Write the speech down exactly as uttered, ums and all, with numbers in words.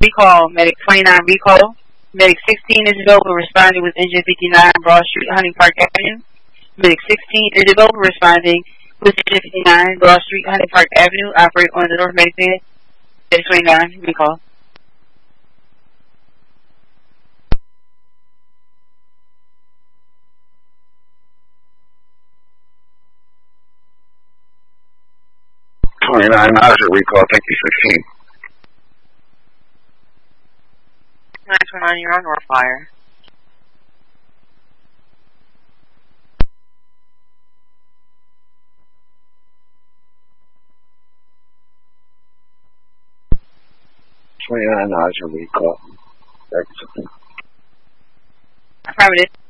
recall. Medic twenty-nine, recall. Medic sixteen is available, responding with engine fifty-nine, Broad Street, Hunting Park Avenue. Medic sixteen is available, responding with engine fifty-nine, Broad Street, Hunting Park Avenue. Operate on the North Medic band. Medic twenty-nine, recall. twenty-nine, Nazir, recall, thank you, sixteen. nine twenty-nine, you're on North Fire. twenty-nine, Nazir, recall. Thank you, sixteen. Affirmative.